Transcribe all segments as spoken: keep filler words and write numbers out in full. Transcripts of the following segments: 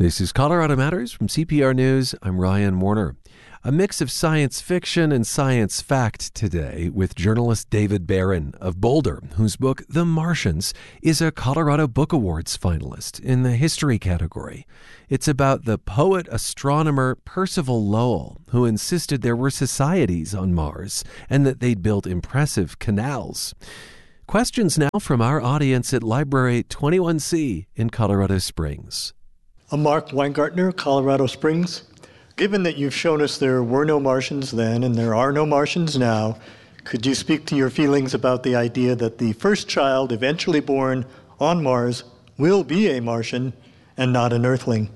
This is Colorado Matters from C P R News. I'm Ryan Warner. A mix of science fiction and science fact today with journalist David Barron of Boulder, whose book, The Martians, is a Colorado Book Awards finalist in the history category. It's about the poet-astronomer Percival Lowell, who insisted there were societies on Mars and that they'd built impressive canals. Questions now from our audience at Library twenty-one C in Colorado Springs. I'm Mark Weingartner, Colorado Springs. Given that you've shown us there were no Martians then and there are no Martians now, could you speak to your feelings about the idea that the first child eventually born on Mars will be a Martian and not an Earthling?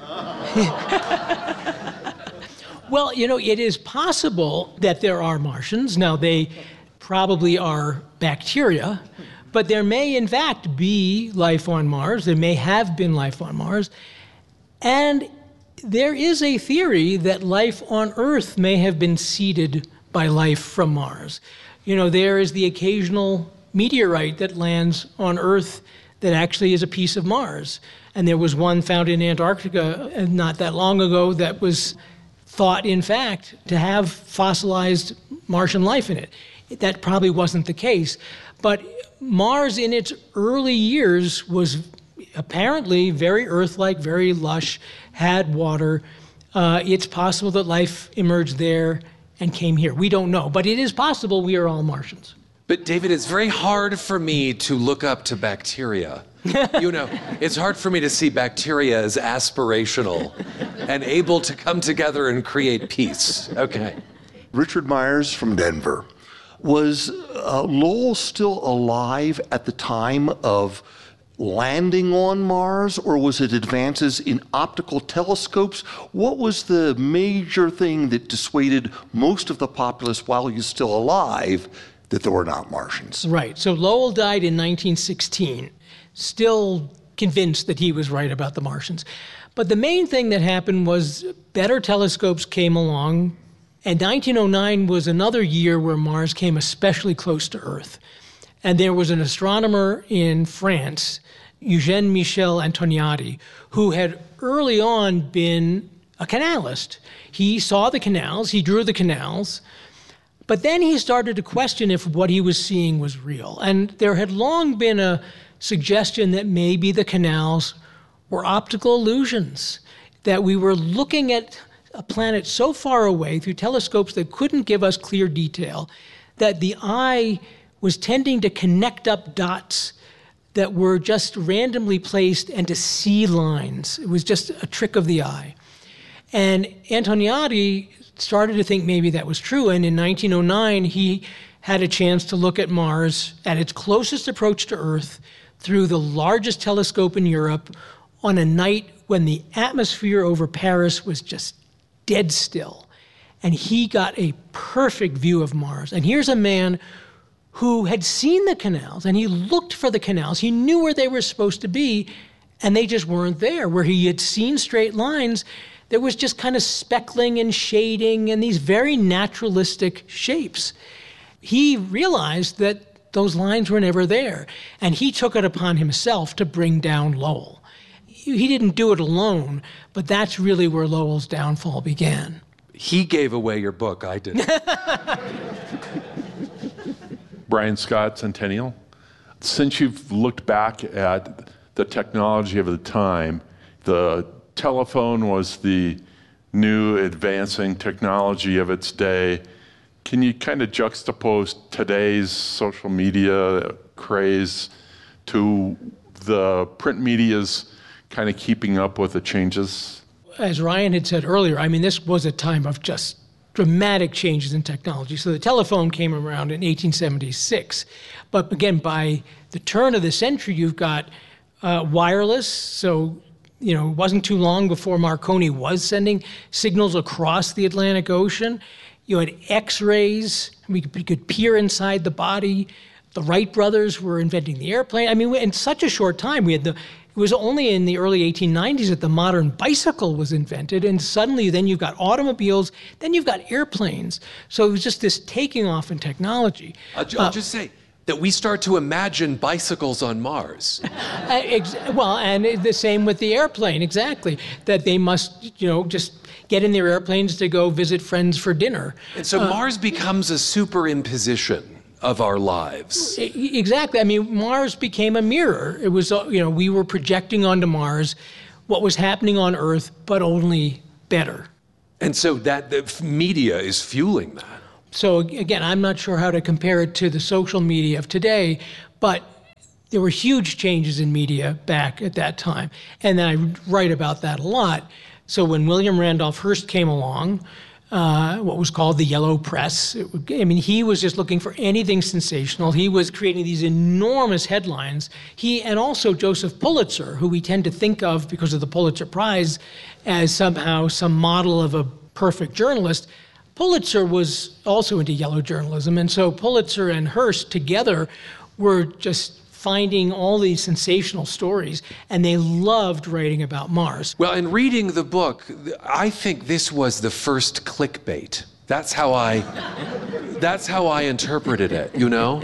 Well, you know, it is possible that there are Martians. Now, they probably are bacteria, but there may, in fact, be life on Mars. There may have been life on Mars. And there is a theory that life on Earth may have been seeded by life from Mars. You know, there is the occasional meteorite that lands on Earth that actually is a piece of Mars. And there was one found in Antarctica not that long ago that was thought, in fact, to have fossilized Martian life in it. That probably wasn't the case. But Mars, in its early years, was apparently very Earth-like, very lush, had water. Uh, it's possible that life emerged there and came here. We don't know, but it is possible we are all Martians. But David, it's very hard for me to look up to bacteria. You know, it's hard for me to see bacteria as aspirational and able to come together and create peace. Okay. Richard Myers from Denver. Was uh, Lowell still alive at the time of landing on Mars, or was it advances in optical telescopes? What was the major thing that dissuaded most of the populace while he was still alive that there were not Martians? Right. So Lowell died in nineteen sixteen, still convinced that he was right about the Martians. But the main thing that happened was better telescopes came along, and nineteen oh nine was another year where Mars came especially close to Earth. And there was an astronomer in France, Eugène Michel Antoniadi, who had early on been a canalist. He saw the canals, he drew the canals, but then he started to question if what he was seeing was real. And there had long been a suggestion that maybe the canals were optical illusions, that we were looking at a planet so far away through telescopes that couldn't give us clear detail, that the eye was tending to connect up dots that were just randomly placed and to see lines. It was just a trick of the eye. And Antoniadi started to think maybe that was true, and in nineteen oh nine, he had a chance to look at Mars at its closest approach to Earth through the largest telescope in Europe on a night when the atmosphere over Paris was just dead still. And he got a perfect view of Mars. And here's a man who had seen the canals, and he looked for the canals. He knew where they were supposed to be, and they just weren't there. Where he had seen straight lines, there was just kind of speckling and shading and these very naturalistic shapes. He realized that those lines were never there, and he took it upon himself to bring down Lowell. He didn't do it alone, but that's really where Lowell's downfall began. He gave away your book, I didn't. Brian Scott, Centennial. Since you've looked back at the technology of the time, the telephone was the new advancing technology of its day. Can you kind of juxtapose today's social media craze to the print media's kind of keeping up with the changes? As Ryan had said earlier, I mean, this was a time of just dramatic changes in technology. So the telephone came around in eighteen seventy-six. But again, by the turn of the century, you've got uh, wireless. So, you know, it wasn't too long before Marconi was sending signals across the Atlantic Ocean. You had X-rays. We could, we could peer inside the body. The Wright brothers were inventing the airplane. I mean, in such a short time, we had the It was only in the early eighteen nineties that the modern bicycle was invented, and suddenly then you've got automobiles, then you've got airplanes. So it was just this taking off in technology. I'll, I'll uh, just say, that we start to imagine bicycles on Mars. Uh, ex- well, and the same with the airplane, exactly. That they must, you know, just get in their airplanes to go visit friends for dinner. And so uh, Mars becomes a superimposition of our lives. Exactly. I mean, Mars became a mirror. It was, you know, we were projecting onto Mars what was happening on Earth, but only better. And so that the media is fueling that. So again, I'm not sure how to compare it to the social media of today, but there were huge changes in media back at that time. And I write about that a lot. So when William Randolph Hearst came along, uh, what was called the Yellow Press, it would, I mean, he was just looking for anything sensational. He was creating these enormous headlines. He, and also Joseph Pulitzer, who we tend to think of because of the Pulitzer Prize as somehow some model of a perfect journalist. Pulitzer was also into yellow journalism, and so Pulitzer and Hearst together were just finding all these sensational stories, and they loved writing about Mars. Well, in reading the book, I think this was the first clickbait. That's how I, that's how I interpreted it, you know?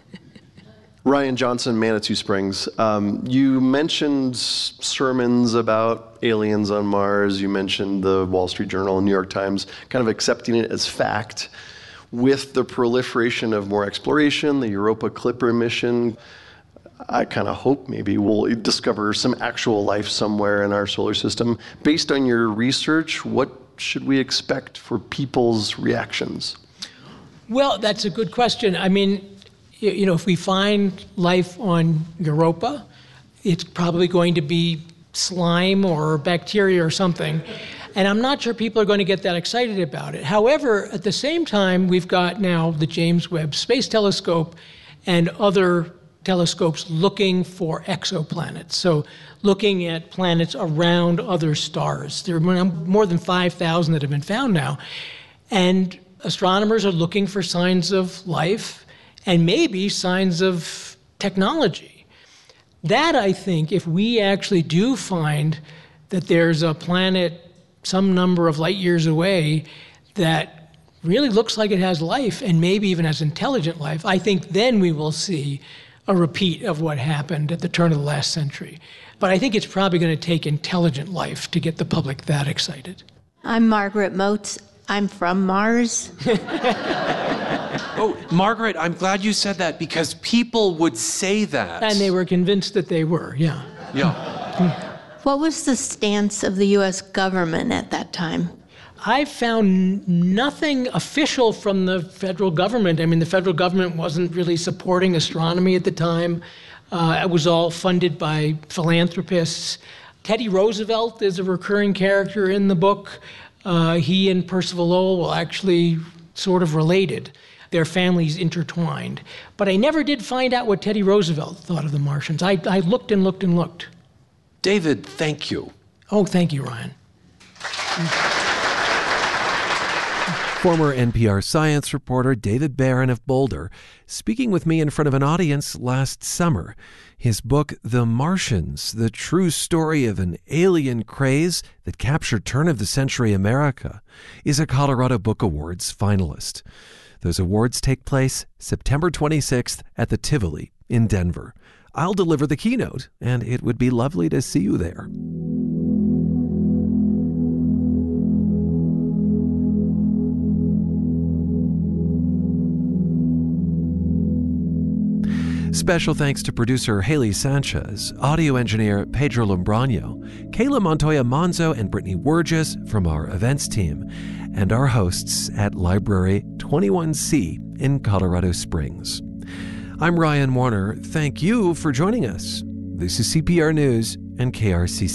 Ryan Johnson, Manitou Springs. Um, you mentioned sermons about aliens on Mars. You mentioned the Wall Street Journal and New York Times kind of accepting it as fact. With the proliferation of more exploration, the Europa Clipper mission, I kind of hope maybe we'll discover some actual life somewhere in our solar system. Based on your research, what should we expect for people's reactions? Well, that's a good question. I mean, you know, if we find life on Europa, it's probably going to be slime or bacteria or something. And I'm not sure people are going to get that excited about it. However, at the same time, we've got now the James Webb Space Telescope and other telescopes looking for exoplanets. So looking at planets around other stars. There are more than five thousand that have been found now. And astronomers are looking for signs of life and maybe signs of technology. That, I think, if we actually do find that there's a planet some number of light years away that really looks like it has life and maybe even has intelligent life, I think then we will see a repeat of what happened at the turn of the last century. But I think it's probably going to take intelligent life to get the public that excited. I'm Margaret Moats. I'm from Mars. Oh, Margaret, I'm glad you said that because people would say that. And they were convinced that they were, yeah. Yeah. What was the stance of the U S government at that time? I found nothing official from the federal government. I mean, the federal government wasn't really supporting astronomy at the time. Uh, it was all funded by philanthropists. Teddy Roosevelt is a recurring character in the book. Uh, he and Percival Lowell were actually sort of related. Their families intertwined. But I never did find out what Teddy Roosevelt thought of the Martians. I, I looked and looked and looked. David, thank you. Oh, thank you, Ryan. Former N P R science reporter David Barron of Boulder, speaking with me in front of an audience last summer. His book, The Martians, the true story of an alien craze that captured turn-of-the-century America, is a Colorado Book Awards finalist. Those awards take place September twenty-sixth at the Tivoli in Denver. I'll deliver the keynote, and it would be lovely to see you there. Special thanks to producer Haley Sanchez, audio engineer Pedro Lombrano, Kayla Montoya Monzo and Brittany Wurgis from our events team, and our hosts at Library twenty-one C in Colorado Springs. I'm Ryan Warner. Thank you for joining us. This is C P R News and K R C C.